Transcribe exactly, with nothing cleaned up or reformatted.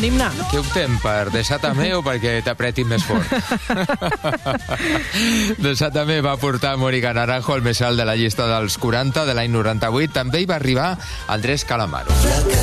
un himne. Què optem, per Desátame o perquè t'apretin més fort? Desátame va portar Mónica Naranjo al més alt de la llista dels quaranta de l'any noranta-vuit. També hi va arribar Andrés Calamaro.